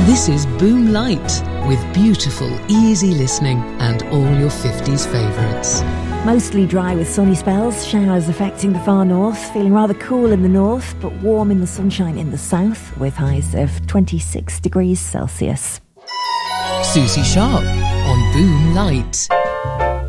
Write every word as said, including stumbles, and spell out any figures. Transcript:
This is Boom Light, with beautiful, easy listening and all your fifties favourites. Mostly dry with sunny spells, showers affecting the far north, feeling rather cool in the north, but warm in the sunshine in the south, with highs of twenty-six degrees Celsius. Susie Sharp on Boom Light.